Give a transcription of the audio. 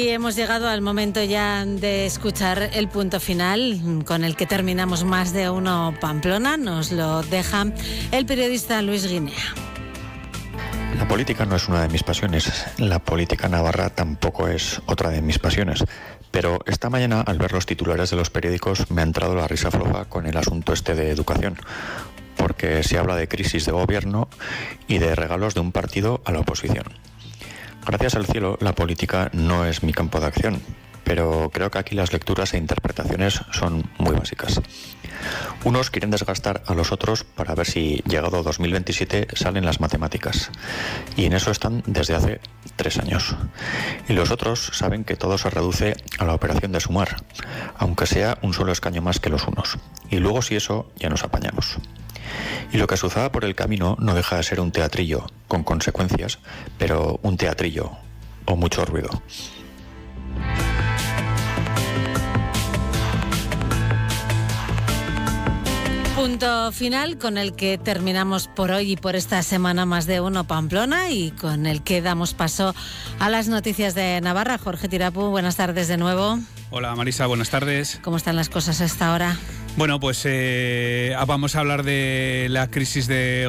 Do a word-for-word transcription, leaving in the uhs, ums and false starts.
Y hemos llegado al momento ya de escuchar el punto final con el que terminamos Más de Uno Pamplona. Nos lo deja el periodista Luis Guinea. La política no es una de mis pasiones, la política navarra tampoco es otra de mis pasiones, pero esta mañana al ver los titulares de los periódicos me ha entrado la risa floja con el asunto este de educación, porque se habla de crisis de gobierno y de regalos de un partido a la oposición. Gracias al cielo, la política no es mi campo de acción, pero creo que aquí las lecturas e interpretaciones son muy básicas. Unos quieren desgastar a los otros para ver si, llegado dos mil veintisiete, salen las matemáticas. Y en eso están desde hace tres años. Y los otros saben que todo se reduce a la operación de sumar, aunque sea un solo escaño más que los unos. Y luego, si eso, ya nos apañamos. Y lo que suceda por el camino no deja de ser un teatrillo, con consecuencias, pero un teatrillo, o mucho ruido. Punto final con el que terminamos por hoy y por esta semana Más de Uno Pamplona y con el que damos paso a las noticias de Navarra. Jorge Tirapu, buenas tardes de nuevo. Hola Marisa, buenas tardes. ¿Cómo están las cosas a esta hora? Bueno, pues eh, vamos a hablar de la crisis de